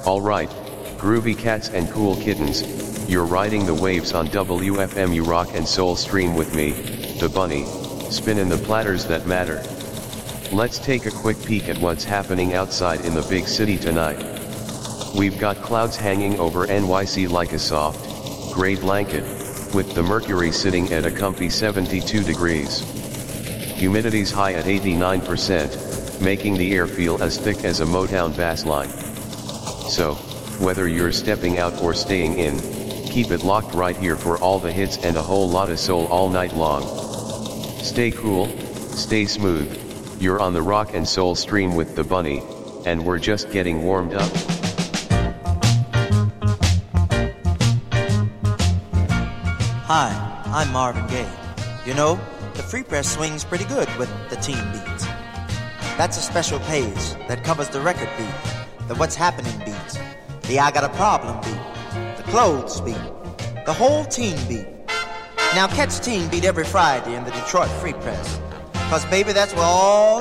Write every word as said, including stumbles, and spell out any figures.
Alright, groovy cats and cool kittens, you're riding the waves on W F M U Rock and Soul Stream with me, the bunny, spinning the platters that matter. Let's take a quick peek at what's happening outside in the big city tonight. We've got clouds hanging over N Y C like a soft, gray blanket, with the mercury sitting at a comfy seventy-two degrees. Humidity's high at eighty-nine percent, making the air feel as thick as a Motown bass line. So, whether you're stepping out or staying in, keep it locked right here for all the hits and a whole lot of soul all night long. Stay cool, stay smooth, you're on the Rock and Soul Stream with the bunny, and we're just getting warmed up. Hi, I'm Marvin Gaye. You know, the Free Press swings pretty good with the teen beats. That's a special page that covers the record beat, the what's happening beats, the I got a problem beat, the clothes beat, the whole teen beat. Now catch Teen Beat every Friday in the Detroit Free Press, cause baby that's where all